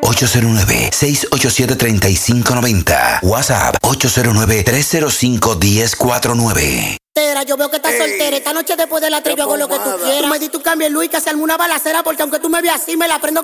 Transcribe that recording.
809-687-3590. WhatsApp 809-305-1049. Yo veo que estás soltera. Esta noche después de la trivia hago lo que tú quieras. Tú me di tu cambio, Luis, que se arme una balacera, porque aunque tú me veas así, me la prendo